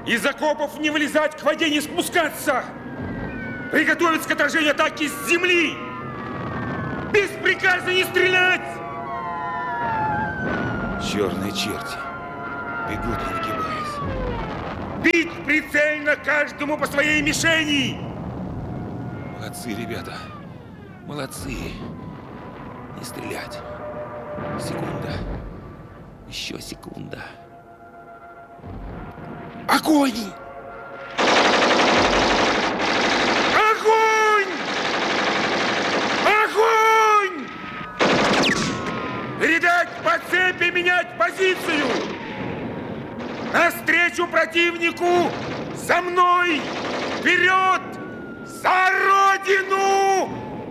Из окопов не вылезать, к воде не спускаться. Приготовиться к отражению атаки с земли. Без приказа не стрелять. Черные черти бегут, не нагибаясь. Бить прицельно каждому по своей мишени. Молодцы, ребята. Молодцы. Не стрелять. Секунда. Еще секунда. Огонь! Огонь! Огонь! Передать по цепи, менять позицию! Навстречу противнику! За мной! Вперед! За Родину!